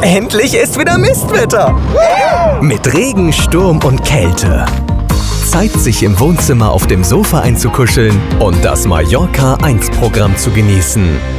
Endlich ist wieder Mistwetter. Mit Regen, Sturm und Kälte. Zeit, sich im Wohnzimmer auf dem Sofa einzukuscheln und das Mallorca 1-Programm zu genießen.